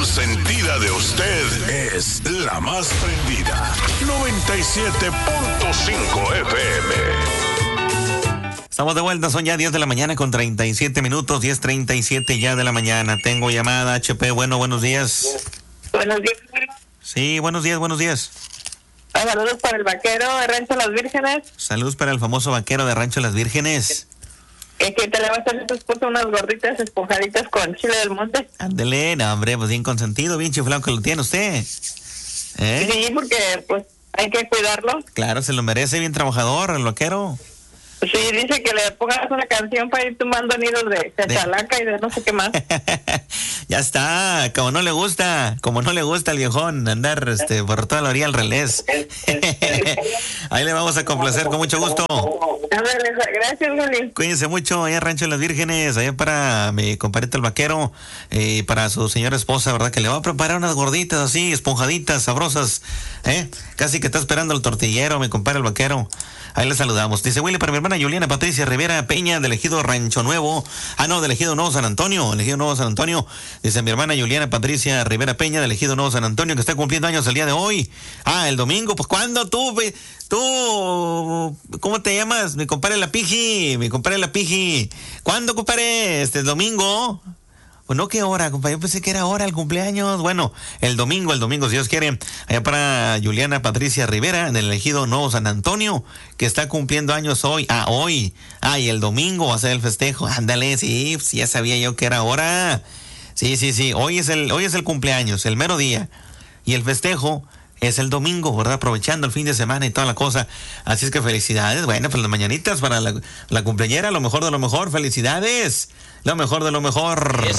consentida de usted es la más prendida. 97.5 FM. Estamos de vuelta, son ya 10 de la mañana con 37 minutos, 10:37 ya de la mañana. Tengo llamada, HP, buenos días. Buenos días. Sí, buenos días. Saludos para el vaquero de Rancho Las Vírgenes. Saludos para el famoso vaquero de Rancho Las Vírgenes. Que te le va a hacer tu esposa unas gorditas esponjaditas con chile del monte. Ándele, no, hombre, pues bien consentido, bien chiflado que lo tiene usted. Sí, porque pues hay que cuidarlo. Claro, se lo merece, bien trabajador, el vaquero. Sí, dice que le pongas una canción para ir tomando nidos de chachalaca y de no sé qué más. Ya está, como no le gusta al viejón andar por toda la orilla al relés. Ahí le vamos a complacer con mucho gusto. Gracias, Juli. Cuídense mucho, allá en Rancho de las Vírgenes, allá para mi compadrito el vaquero, para su señora esposa, ¿verdad? Que le va a preparar unas gorditas así, esponjaditas, sabrosas, casi que está esperando el tortillero, mi compadre el vaquero. Ahí le saludamos. Dice Willy, para mi hermana Juliana Patricia Rivera Peña, del ejido Rancho Nuevo. Del ejido Nuevo San Antonio. Dice mi hermana Juliana Patricia Rivera Peña, del ejido Nuevo San Antonio, que está cumpliendo años el día de hoy. El domingo. Pues, ¿cuándo tú, cómo te llamas? Mi compadre La Piji. ¿Cuándo, compadre? ¿El domingo? Pues no, ¿qué hora, compadre? Yo pensé que era hora el cumpleaños. Bueno, el domingo, si Dios quiere. Allá para Juliana Patricia Rivera, en el ejido Nuevo San Antonio, que está cumpliendo años hoy. Hoy. Y el domingo va a ser el festejo. Ándale, sí, ya sabía yo que era hora. Sí. Hoy es el cumpleaños, el mero día. Y el festejo es el domingo, ¿verdad? Aprovechando el fin de semana y toda la cosa. Así es que felicidades. Bueno, pues las mañanitas para la cumpleañera, lo mejor de lo mejor. Felicidades. Lo mejor de lo mejor.